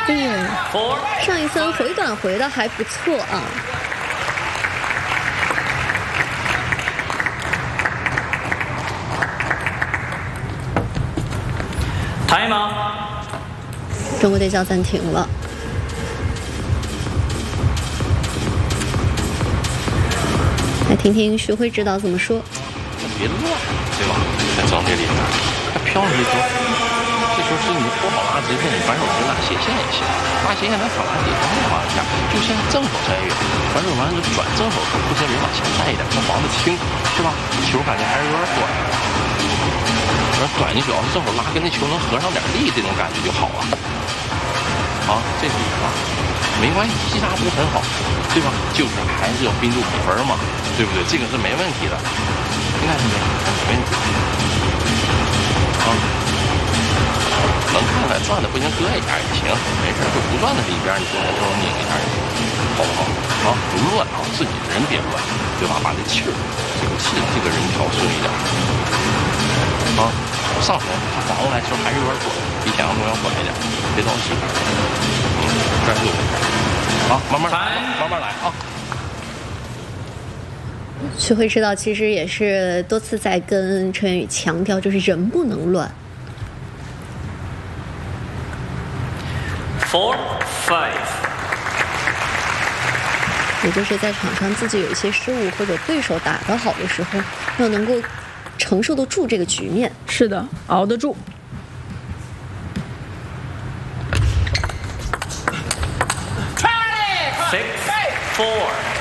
哎呦，上一分回短回的还不错啊。 Time out。 中国队叫暂停了。来听听徐辉指导怎么说。 别乱，对吧？在整体里面，他飘了一球，这球是你不好拉直线，你反手就拉斜线也行，拉斜线咱反篮得往往下，就像正手摘远，反手完了就转正手不接人往前带一点，他防的轻，是吧？球感觉还是有点短。短，你主要是正手拉，跟那球能合上点力，这种感觉就好了。啊，这是一个，没关系，击杀不是很好，对吧？就是还是要盯住比分嘛，对不对？这个是没问题的，应该是没问题。啊，能看看转的不行，搁一下也行，没事，就不转的这一边，你现在就拧一下也行，好不好？啊，不乱啊，自己人别乱，对吧？把这气儿，这个人调顺一点。啊，上手他反过来球还是有点短，比想象中要短一点，别着急，专注一下，好，慢慢来，慢慢来啊。 徐辉指导其实也是多次在跟陈元宇强调，就是人不能乱。 4-5。 也就是在场上自己有一些失误，或者对手打得好的时候，要能够承受得住这个局面。 是的，熬得住。 6-4。